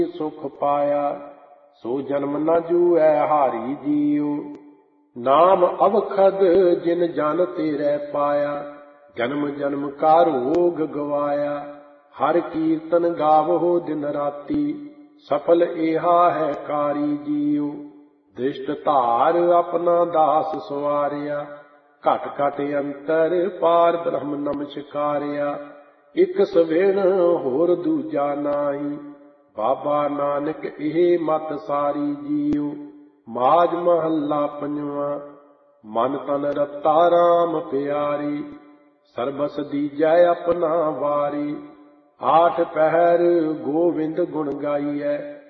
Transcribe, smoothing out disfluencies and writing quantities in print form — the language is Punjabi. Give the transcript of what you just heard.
ਸੁਖ ਪਾਇਆ। ਸੋ ਜਨਮ ਨ ਜੂਐ ਹਾਰੀ ਜੀਉ, ਨਾਮ ਅਵਖਦ ਜਿਨ ਜਨ ਤੇਰੇ ਪਾਇਆ। ਜਨਮ ਜਨਮ ਕਾ ਰੋਗ ਗਵਾਇਆ, ਹਰ ਕੀਰਤਨ ਗਾਵਹੁ ਦਿਨ ਰਾਤੀ। ਸਫਲ ਏਹਾ ਹੈ ਕਾਰੀ ਜੀਉ, ਦ੍ਰਿਸ਼ਟ ਧਾਰ ਆਪਣਾ ਦਾਸ ਸਵਾਰਿਆ। ਘਟ ਘਟ ਅੰਤਰ ਪਾਰ ਬ੍ਰਹਮ ਨਮਸਕਾਰਿਆ। ਇਕ ਸਵੇਣ ਹੋਰ ਦੂਜਾ ਨਾਹੀ, ਬਾਬਾ ਨਾਨਕ ਇਹ ਮਤ ਸਾਰੀ ਜੀਉ। ਮਾਝ ਮਹੱਲਾ ਪੰਜਵਾਂ। ਮਨ ਤਨ ਰਤਾ ਰਾਮ ਪਿਆਰੀ, ਸਰਬਸ ਦੀਜੈ ਆਪਣਾ ਵਾਰੀ। ਆਠ ਪਹਿਰ ਗੋਵਿੰਦ ਗੁਣ ਗਾਈਐ,